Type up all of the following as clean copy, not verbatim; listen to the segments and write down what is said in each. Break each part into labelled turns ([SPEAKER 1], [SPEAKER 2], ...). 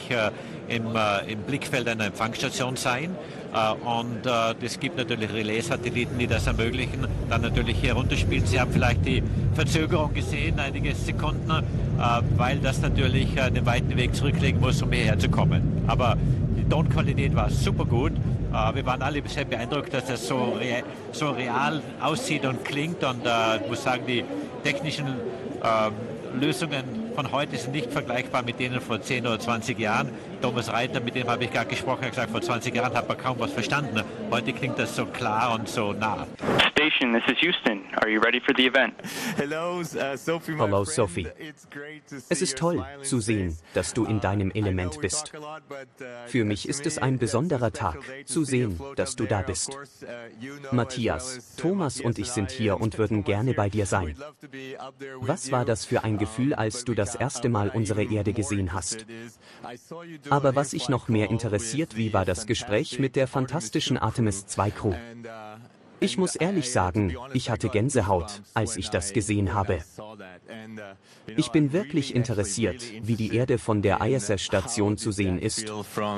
[SPEAKER 1] natürlich im Blickfeld einer Empfangsstation sein. Und es gibt natürlich Relais-Satelliten, die das ermöglichen, dann natürlich hier runterspielen. Sie haben vielleicht die Verzögerung gesehen, einige Sekunden, weil das natürlich einen weiten Weg zurücklegen muss, um hierher zu kommen. Aber die Tonqualität war super gut. Wir waren alle sehr beeindruckt, dass das so real aussieht und klingt. Und ich muss sagen, die technischen Lösungen von heute sind nicht vergleichbar mit denen vor 10 oder 20 Jahren. Thomas Reiter, mit dem habe ich gerade gesprochen, hat gesagt, vor 20 Jahren hat man kaum was verstanden. Heute klingt das so klar und so nah.
[SPEAKER 2] Station, this is Houston. Are you ready for the event?
[SPEAKER 3] Hello,
[SPEAKER 4] Sophie. Es ist toll zu sehen, dass du in deinem Element bist. Für mich ist es ein besonderer Tag, zu sehen, dass du da bist. Matthias, Thomas und ich sind hier und würden gerne bei dir sein. Was war das für ein Gefühl, als du das erste Mal unsere Erde gesehen hast? Aber was ich noch mehr interessiert, wie war das Gespräch mit der fantastischen Artemis II Crew? Ich muss ehrlich sagen, ich hatte Gänsehaut, als ich das gesehen habe. Ich bin wirklich interessiert, wie die Erde von der ISS-Station zu sehen ist.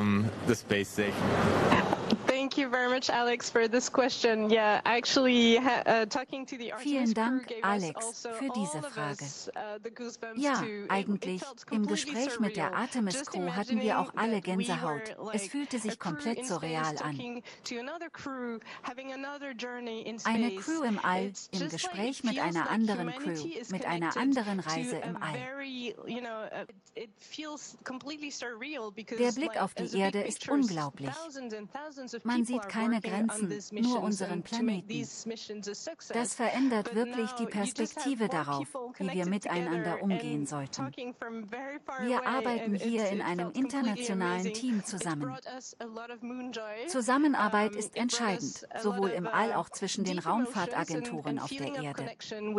[SPEAKER 5] Vielen Dank, Alex, für diese Frage. Ja, eigentlich, im Gespräch mit der Artemis Crew hatten wir auch alle Gänsehaut. Es fühlte sich komplett surreal an. Eine Crew im All, im Gespräch mit einer anderen Crew, mit einer anderen Reise im All. Der Blick auf die Erde ist unglaublich. Man sieht keine Grenzen, nur unseren Planeten. Das verändert wirklich die Perspektive darauf, wie wir miteinander umgehen sollten. Wir arbeiten hier in einem internationalen Team zusammen. Zusammenarbeit ist entscheidend, sowohl im All als auch zwischen den Raumfahrtagenturen auf der Erde.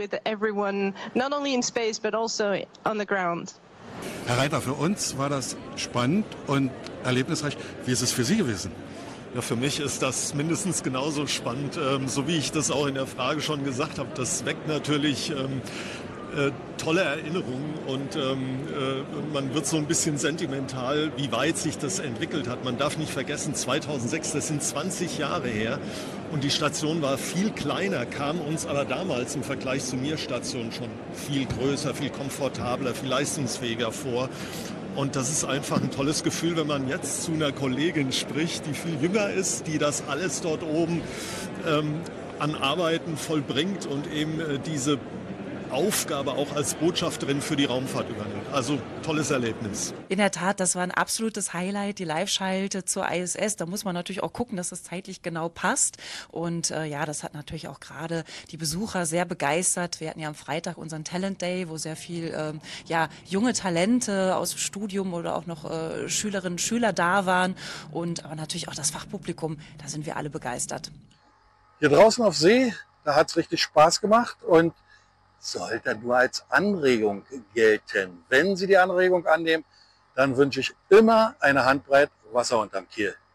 [SPEAKER 6] Herr Reiter, für uns war das spannend und erlebnisreich. Wie ist es für Sie gewesen?
[SPEAKER 7] Ja, für mich ist das mindestens genauso spannend, so wie ich das auch in der Frage schon gesagt habe. Das weckt natürlich tolle Erinnerungen und man wird so ein bisschen sentimental, wie weit sich das entwickelt hat. Man darf nicht vergessen, 2006, das sind 20 Jahre her und die Station war viel kleiner, kam uns aber damals im Vergleich zu Mir-Station schon viel größer, viel komfortabler, viel leistungsfähiger vor. Und das ist einfach ein tolles Gefühl, wenn man jetzt zu einer Kollegin spricht, die viel jünger ist, die das alles dort oben an Arbeiten vollbringt und eben diese Aufgabe auch als Botschafterin für die Raumfahrt übernimmt. Also tolles Erlebnis.
[SPEAKER 8] In der Tat, das war ein absolutes Highlight, die Live-Schalte zur ISS. Da muss man natürlich auch gucken, dass das zeitlich genau passt. Und ja, das hat natürlich auch gerade die Besucher sehr begeistert. Wir hatten ja am Freitag unseren Talent Day, wo sehr viel ja, junge Talente aus dem Studium oder auch noch Schülerinnen und Schüler da waren. Und aber natürlich auch das Fachpublikum, da sind wir alle begeistert.
[SPEAKER 6] Hier draußen auf See, da hat es richtig Spaß gemacht und sollte nur als Anregung gelten. Wenn Sie die Anregung annehmen, dann wünsche ich immer eine Handbreit Wasser unterm Kiel.